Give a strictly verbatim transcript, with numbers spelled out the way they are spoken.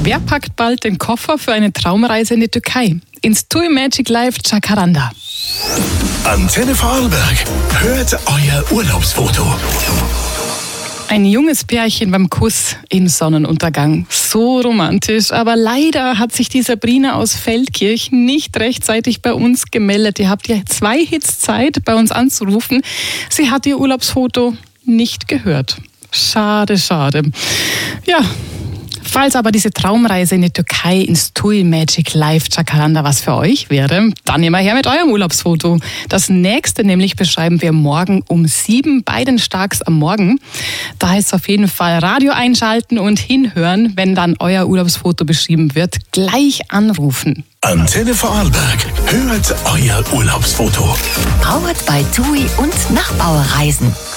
Wer packt bald den Koffer für eine Traumreise in die Türkei? Ins TUI Magic Life Jacaranda. Antenne Vorarlberg, hört euer Urlaubsfoto. Ein junges Pärchen beim Kuss im Sonnenuntergang. So romantisch. Aber leider hat sich die Sabrina aus Feldkirch nicht rechtzeitig bei uns gemeldet. Ihr habt ja zwei Hits Zeit, bei uns anzurufen. Sie hat ihr Urlaubsfoto nicht gehört. Schade, schade. Ja. Falls aber diese Traumreise in die Türkei ins TUI Magic Life Jacaranda was für euch wäre, dann immer her mit eurem Urlaubsfoto. Das nächste nämlich beschreiben wir morgen um sieben bei den Starks am Morgen. Da heißt es auf jeden Fall Radio einschalten und hinhören, wenn dann euer Urlaubsfoto beschrieben wird. Gleich anrufen. Antenne Vorarlberg, hört euer Urlaubsfoto. Powered by TUI und Nachbauerreisen.